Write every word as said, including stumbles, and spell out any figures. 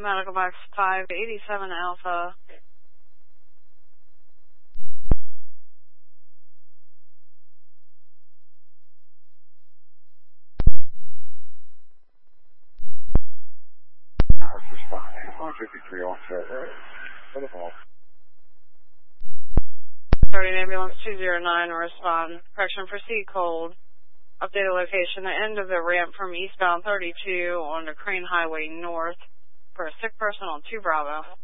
Medical box five eighty-seven Alpha. one fifty-three offset, right? For the ball. Starting ambulance two zero nine, respond. Correction, proceed cold. Updated location, the end of the ramp from eastbound thirty-two on the Crane Highway North for a sick person on two Bravo.